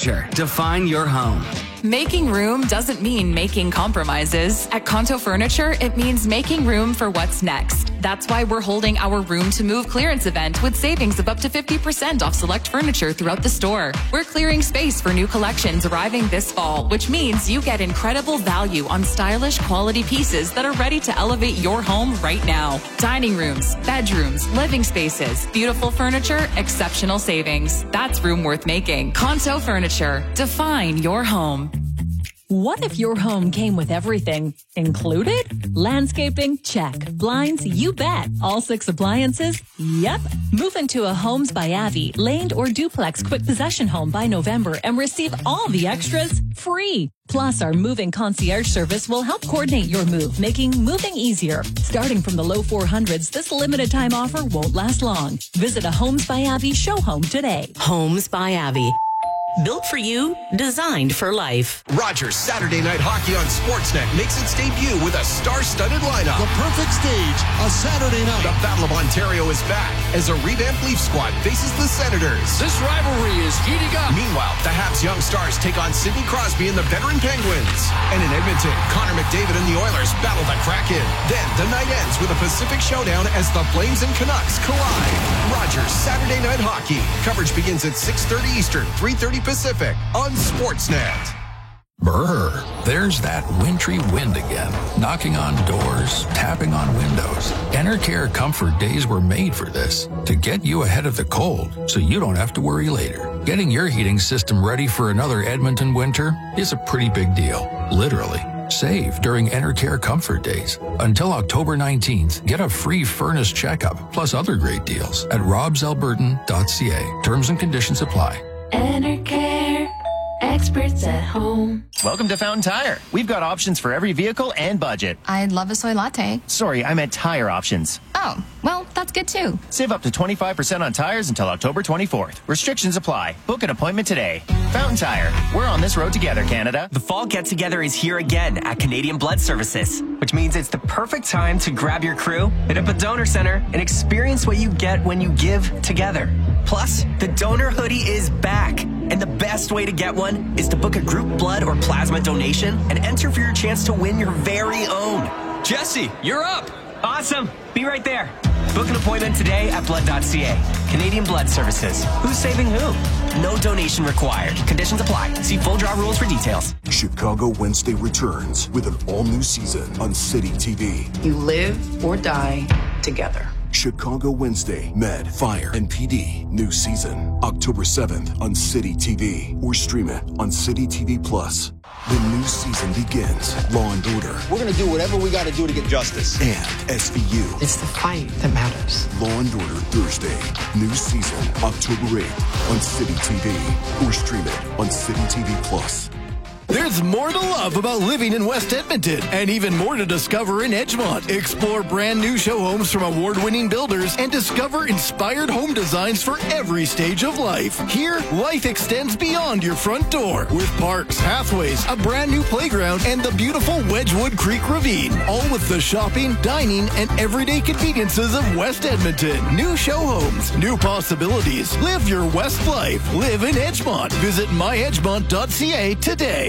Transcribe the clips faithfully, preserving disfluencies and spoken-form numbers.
Furniture. Define your home. Making room doesn't mean making compromises. At Kanto Furniture, it means making room for what's next. That's why we're holding our Room to Move clearance event with savings of up to fifty percent off select furniture throughout the store. We're clearing space for new collections arriving this fall, which means you get incredible value on stylish quality pieces that are ready to elevate your home right now. Dining rooms, bedrooms, living spaces, beautiful furniture, exceptional savings. That's room worth making. Kanto Furniture. Define your home. What if your home came with everything included? Landscaping? Check. Blinds? You bet. All six appliances? Yep. Move into a Homes by Avi, laned or duplex quick possession home by November and receive all the extras free. Plus, our moving concierge service will help coordinate your move, making moving easier. Starting from the low four hundreds, this limited time offer won't last long. Visit a Homes by Avi show home today. Homes by Avi. Built for you, designed for life. Rogers Saturday Night Hockey on Sportsnet makes its debut with a star-studded lineup. The perfect stage, a Saturday night. The Battle of Ontario is back as a revamped Leaf squad faces the Senators. This rivalry is heating up. Meanwhile, the Habs Young Stars take on Sidney Crosby and the veteran Penguins. And in Edmonton, Connor McDavid and the Oilers battle the Kraken. Then the night ends with a Pacific showdown as the Flames and Canucks collide. Rogers Saturday Night Hockey. Coverage begins at six thirty Eastern, three thirty Pacific on Sportsnet. Brr, there's that wintry wind again, knocking on doors, tapping on windows. Enercare Comfort Days were made for this, to get you ahead of the cold so you don't have to worry later. Getting your heating system ready for another Edmonton winter is a pretty big deal, literally. Save during Enercare Comfort Days. Until October nineteenth, get a free furnace checkup, plus other great deals at robs albertan dot c a. Terms and conditions apply. Enercare, experts at home. Welcome to Fountain Tire. We've got options for every vehicle and budget. I'd love a soy latte. Sorry, I meant tire options. Oh, well, that's good too. Save up to twenty-five percent on tires until October twenty-fourth. Restrictions apply. Book an appointment today. Fountain Tire. We're on this road together, Canada. The fall get-together is here again at Canadian Blood Services, which means it's the perfect time to grab your crew, hit up a donor center, and experience what you get when you give together. Plus, the donor hoodie is back. And the best way to get one is to book a group blood or plasma donation and enter for your chance to win your very own. Jesse, you're up. Awesome. Be right there. Book an appointment today at blood dot c a. Canadian Blood Services. Who's saving who? No donation required. Conditions apply. See full draw rules for details. Chicago Wednesday returns with an all-new season on City T V. You live or die together. Chicago Wednesday, Med, Fire, and P D. New season, October seventh on City T V. Or stream it on City T V Plus. The new season begins. Law and Order. We're going to do whatever we got to do to get justice. And S V U. It's the fight that matters. Law and Order Thursday. New season, October eighth on City T V. Or stream it on City T V Plus. There's more to love about living in West Edmonton, and even more to discover in Edgemont. Explore brand new show homes from award-winning builders and discover inspired home designs for every stage of life. Here, life extends beyond your front door with parks, pathways, a brand new playground, and the beautiful Wedgwood Creek Ravine. All with the shopping, dining, and everyday conveniences of West Edmonton. New show homes, new possibilities. Live your West life. Live in Edgemont. Visit my edgemont dot c a today.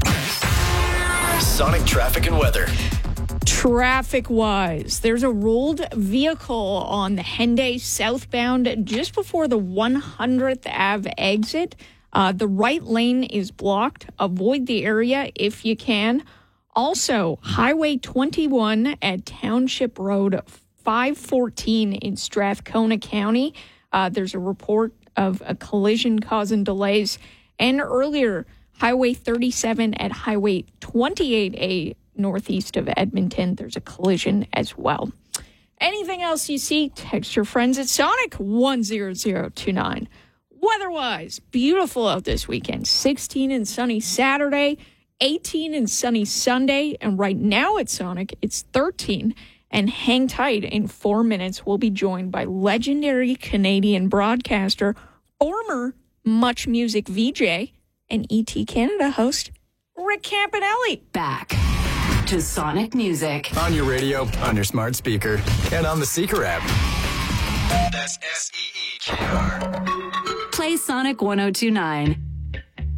Sonic traffic and weather. Traffic-wise, there's a rolled vehicle on the Henday southbound just before the one hundredth Avenue exit. Uh, the right lane is blocked. Avoid the area if you can. Also, Highway twenty-one at Township Road five fourteen in Strathcona County. Uh, there's a report of a collision causing delays. And earlier, Highway thirty-seven at Highway twenty-eight A northeast of Edmonton. There's a collision as well. Anything else you see, text your friends at Sonic one zero zero two nine. Weather-wise, beautiful out this weekend. sixteen and sunny Saturday, eighteen and sunny Sunday, and right now at Sonic, it's thirteen. And hang tight, in four minutes, we'll be joined by legendary Canadian broadcaster, former Much Music V J, and E T Canada host, Rick Campanelli. Back to Sonic Music. On your radio, on your smart speaker, and on the Seeker app. That's S E E K R. Play Sonic one oh two nine.